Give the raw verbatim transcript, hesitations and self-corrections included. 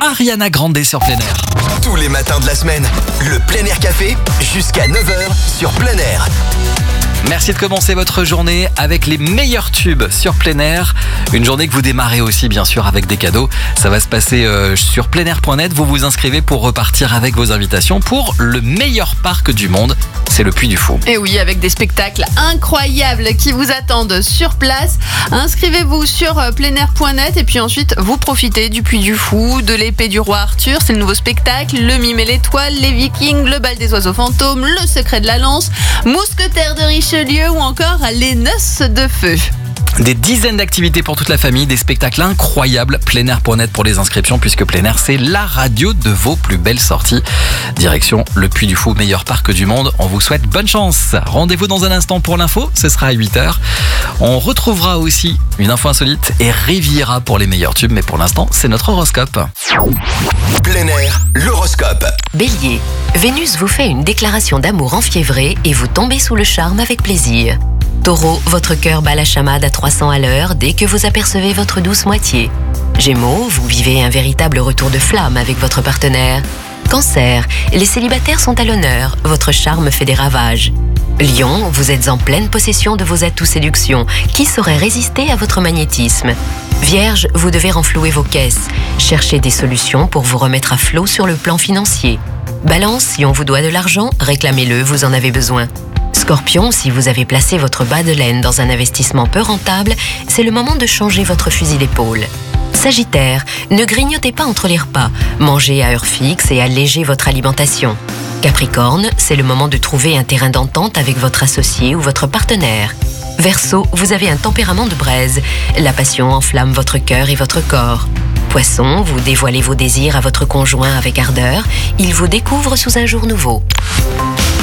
Ariana Grande sur Plein Air. Tous les matins de la semaine, le Plein Air Café jusqu'à neuf heures sur Plein Air. Merci de commencer votre journée avec les meilleurs tubes sur Plein Air. Une journée que vous démarrez aussi bien sûr avec des cadeaux. Ça va se passer euh, sur pleinair point net. Vous vous inscrivez pour repartir avec vos invitations pour le meilleur parc du monde. C'est le Puy du Fou. Et oui, avec des spectacles incroyables qui vous attendent sur place. Inscrivez-vous sur pleinair point net et puis ensuite vous profitez du Puy du Fou, de l'épée du roi Arthur, c'est le nouveau spectacle, le mime et l'étoile, les Vikings, le bal des oiseaux fantômes, le secret de la lance, mousquetaires de Richelieu ou encore les noces de feu. Des dizaines d'activités pour toute la famille, des spectacles incroyables. pleinair point net pour les inscriptions, puisque Plein Air, c'est la radio de vos plus belles sorties. Direction le Puy du Fou, meilleur parc du monde. On vous souhaite bonne chance. Rendez-vous dans un instant pour l'info, ce sera à huit heures. On retrouvera aussi une info insolite et Riviera pour les meilleurs tubes, mais pour l'instant, c'est notre horoscope. Plein Air, l'horoscope. Bélier, Vénus vous fait une déclaration d'amour enfiévrée et vous tombez sous le charme avec plaisir. Taureau, votre cœur bat la chamade à trois cents à l'heure dès que vous apercevez votre douce moitié. Gémeaux, vous vivez un véritable retour de flamme avec votre partenaire. Cancer, les célibataires sont à l'honneur, votre charme fait des ravages. Lion, vous êtes en pleine possession de vos atouts séduction. Qui saurait résister à votre magnétisme? Vierge, vous devez renflouer vos caisses. Cherchez des solutions pour vous remettre à flot sur le plan financier. Balance, si on vous doit de l'argent, réclamez-le, vous en avez besoin. Scorpion, si vous avez placé votre bas de laine dans un investissement peu rentable, c'est le moment de changer votre fusil d'épaule. Sagittaire, ne grignotez pas entre les repas, mangez à heure fixe et allégez votre alimentation. Capricorne, c'est le moment de trouver un terrain d'entente avec votre associé ou votre partenaire. Verseau, vous avez un tempérament de braise, la passion enflamme votre cœur et votre corps. Poisson, vous dévoilez vos désirs à votre conjoint avec ardeur, il vous découvre sous un jour nouveau.